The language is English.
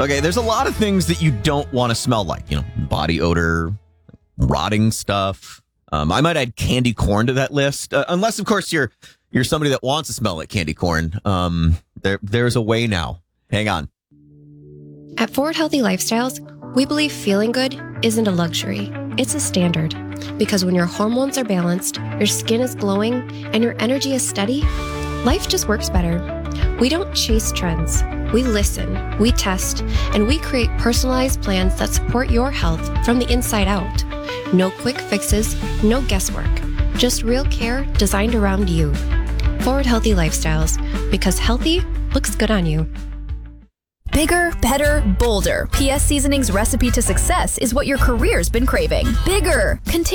Okay, there's a lot of things that you don't want to smell like, body odor, rotting stuff. I might add candy corn to that list, unless, of course, you're somebody that wants to smell like candy corn. There's a way now. Hang on. At Forward Healthy Lifestyles, we believe feeling good isn't a luxury. It's a standard. Because when your hormones are balanced, your skin is glowing, and your energy is steady, life just works better. We don't chase trends. We listen, we test, and we create personalized plans that support your health from the inside out. No quick fixes, no guesswork. Just real care designed around you. Forward Healthy Lifestyles, because healthy looks good on you. Bigger, better, bolder. PS Seasoning's recipe to success is what your career's been craving. Bigger. Continue